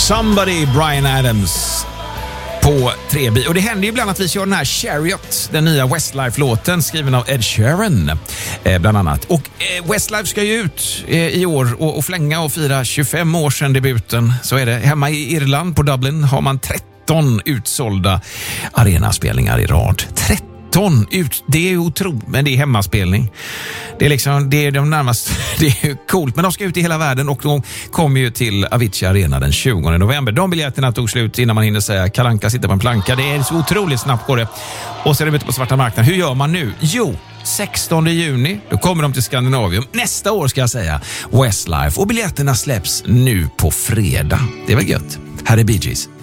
Somebody, Bryan Adams på 3B. Och det händer ju bland annat att vi kör den här Chariot, den nya Westlife-låten skriven av Ed Sheeran bland annat. Och Westlife ska ju ut i år och flänga och fira 25 år sedan debuten. Så är det. Hemma i Irland på Dublin har man 13 utsålda arenaspelningar i rad. 13 ut, det är otroligt, men det är hemmaspelning. Det är liksom, det är de närmaste, det är coolt, men de ska ut i hela världen och de kommer ju till Avicii Arena den 20 november. De biljetterna tog slut innan man hinner säga Kalle Anka sitter på en planka. Det är så otroligt snabbt går det. Och så är de ute på svarta marknaden. Hur gör man nu? Jo, 16 juni, då kommer de till Skandinavium. Nästa år ska jag säga, Westlife. Och biljetterna släpps nu på fredag. Det är väl gött. Här är Bee Gees.